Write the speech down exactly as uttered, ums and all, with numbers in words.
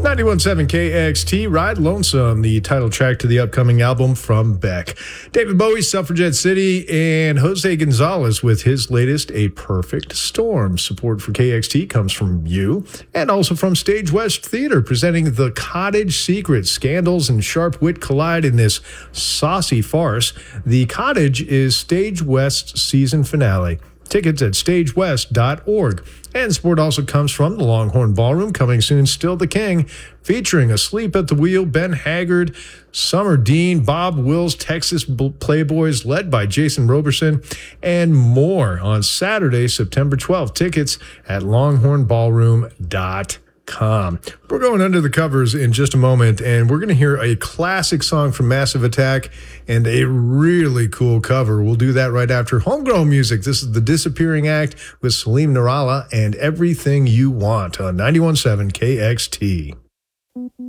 ninety-one point seven K X T, Ride Lonesome, the title track to the upcoming album from Beck. David Bowie, Suffragette City, and Jose Gonzalez with his latest, A Perfect Storm. Support for K X T comes from you and also from Stage West Theater, presenting The Cottage Secret. Scandals and sharp wit collide in this saucy farce. The Cottage is Stage West's season finale. Tickets at stage west dot org. And support also comes from the Longhorn Ballroom, coming soon, Still the King, featuring Asleep at the Wheel, Ben Haggard, Summer Dean, Bob Wills, Texas Playboys, led by Jason Roberson, and more on Saturday, September twelfth. Tickets at longhorn ballroom dot com. Com. We're going under the covers in just a moment, and we're going to hear a classic song from Massive Attack and a really cool cover. We'll do that right after Homegrown Music. This is The Disappearing Act with Salim Narala and Everything You Want on ninety-one point seven K X T.